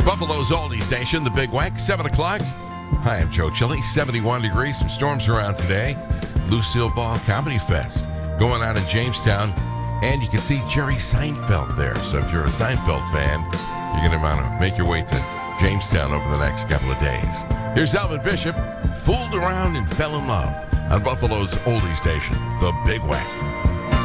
Buffalo's oldie station, the Big Wack, 7 o'clock. Hi, I'm Joe Chili. 71 degrees, some storms around today. Lucille Ball Comedy Fest going on in Jamestown. And you can see Jerry Seinfeld there. So if you're a Seinfeld fan, you're going to want to make your way to Jamestown over the next couple of days. Here's Alvin Bishop, Fooled Around and Fell in Love on Buffalo's oldie station, the Big Wack.